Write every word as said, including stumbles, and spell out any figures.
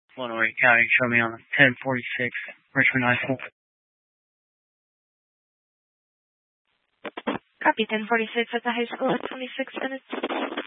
Lenore County, show me on ten forty-six Richmond High School. Copy, ten forty-six at the high school at twenty-six minutes.